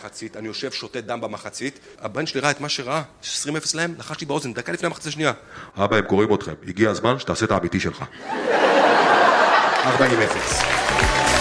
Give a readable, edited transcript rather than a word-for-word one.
מחצית, אני יושב שותה דם במחצית, הבן שלי ראה את מה שראה, 20-0 להם, לחש לי באוזן, דקה לפני המחצית השנייה. אבא, הם קוראים אתכם, הגיע הזמן שתעשה את האמיתי שלך. 40-0.